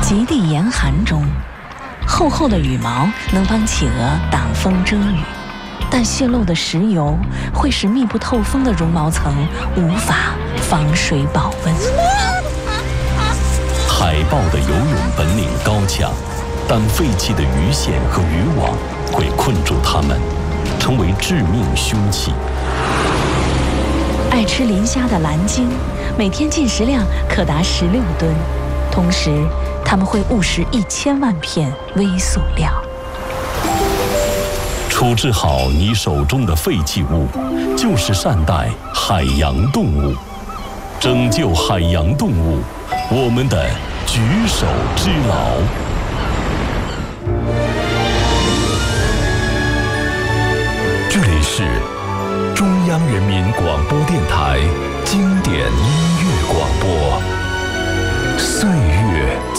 极地严寒中，厚厚的羽毛能帮企鹅挡风遮雨，但泄漏的石油会使密不透风的绒毛层无法防水保温。 海豹的游泳本领高强，但废弃的鱼线和渔网会困住它们，成为致命凶器。 爱吃磷虾的蓝鲸，每天进食量可达16吨，同时它们会误食1000万片微塑料。 处置好你手中的废弃物，就是善待海洋动物，拯救海洋动物，我们的举手之劳。 这里是中央人民广播电台经典音乐广播，岁